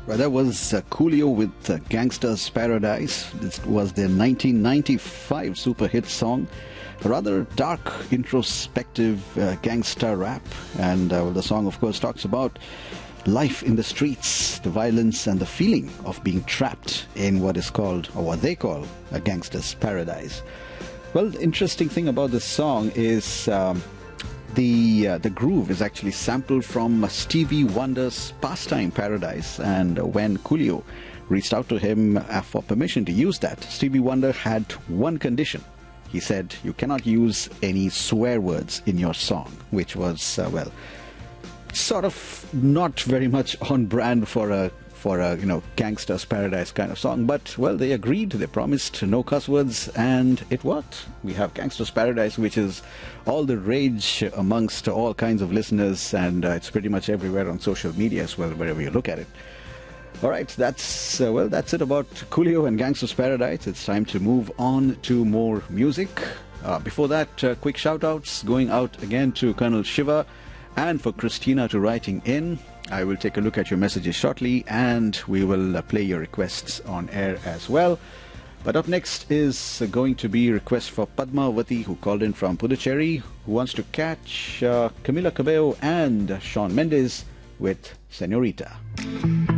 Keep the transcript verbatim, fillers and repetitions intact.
Well, that was uh, Coolio with uh, Gangsta's Paradise. This was their nineteen ninety-five super hit song. A rather dark, introspective uh, gangsta rap. And uh, well, the song, of course, talks about life in the streets, the violence and the feeling of being trapped in what is called, or what they call, a gangster's paradise. Well, the interesting thing about this song is um, the uh, the groove is actually sampled from Stevie Wonder's Pastime Paradise. And when Coolio reached out to him uh, for permission to use that, Stevie Wonder had one condition. He said, you cannot use any swear words in your song, which was, uh, well, sort of not very much on brand for a for a you know Gangsta's Paradise kind of song. But well, they agreed, they promised no cuss words, and it worked. We have Gangsta's Paradise, which is all the rage amongst all kinds of listeners, and uh, it's pretty much everywhere on social media as well, wherever you look at it. All right, that's uh, well, that's it about Coolio and Gangsta's Paradise. It's time to move on to more music. Uh, before that, uh, quick shout-outs going out again to Colonel Shiva and for Christina to writing in. I will take a look at your messages shortly, and we will uh, play your requests on air as well. But up next is uh, going to be a request for Padmavati, who called in from Puducherry, who wants to catch uh, Camila Cabello and Shawn Mendes with Senorita.